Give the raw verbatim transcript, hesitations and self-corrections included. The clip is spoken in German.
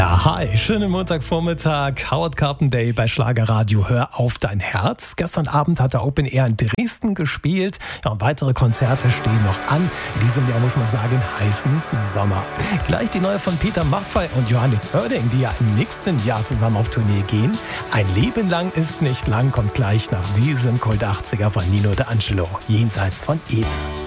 Ja, hi, schönen Montagvormittag, Howard Carpendale bei Schlagerradio, hör auf dein Herz. Gestern Abend hat der Open Air in Dresden gespielt. Ja, und weitere Konzerte stehen noch an. In diesem Jahr muss man sagen, heißen Sommer. Gleich die neue von Peter Maffay und Johannes Oerding, die ja im nächsten Jahr zusammen auf Tournee gehen. Ein Leben lang ist nicht lang, kommt gleich nach diesem Kult achtziger von Nino D'Angelo, jenseits von Eden.